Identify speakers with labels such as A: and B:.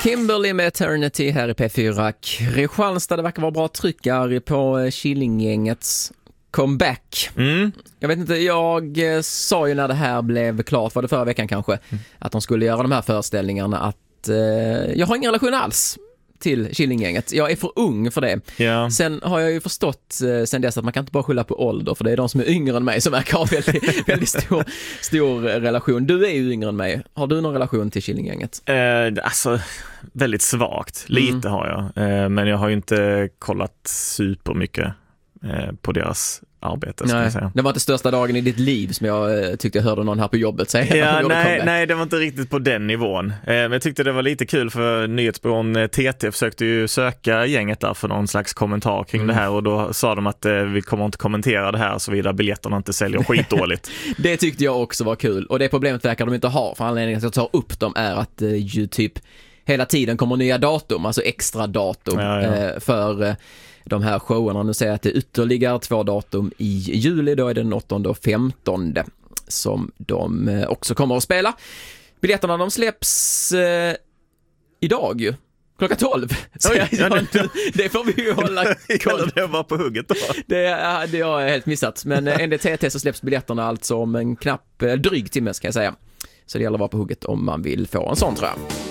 A: Kimberly med Eternity här i P4. Kristianstad, det verkar vara bra tryckar på Killinggängets comeback. Jag vet inte, jag sa ju när det här blev klart, var det förra veckan kanske, att de skulle göra de här föreställningarna, att jag har ingen relation alls till Killinggänget. Jag är för ung för det.
B: Ja.
A: Sen har jag ju förstått sen dess att man kan inte bara skylla på ålder, för det är de som är yngre än mig som verkar ha väldigt stor relation. Du är ju yngre än mig. Har du någon relation till Killinggänget?
B: Alltså, väldigt svagt. Lite har jag. Men jag har ju inte kollat supermycket på deras arbete, ska jag säga.
A: Det var inte största dagen i ditt liv som jag tyckte jag hörde någon här på jobbet säga.
B: Nej, det var inte riktigt på den nivån. Men jag tyckte det var lite kul, för nyhetsbyrån TT försökte ju söka gänget där för någon slags kommentar kring det här, och då sa de att vi kommer inte kommentera det här såvida biljetterna inte säljer skitdåligt.
A: Det tyckte jag också var kul, och det problemet verkar de inte ha, för anledningen att jag tar upp dem är att ju typ hela tiden kommer nya datum, alltså extra datum för de här showerna. Nu säger jag att det är ytterligare 2 datum i juli, då är det den 8:e och 15:e som de också kommer att spela. Biljetterna de släpps idag ju. Klockan 12. Så det får vi ju hålla koll.
B: Det var på hugget då.
A: Det har jag helt missat. Men enligt TT så släpps biljetterna alltså om en dryg timme, ska jag säga. Så det gäller att vara på hugget om man vill få en sån, tror jag.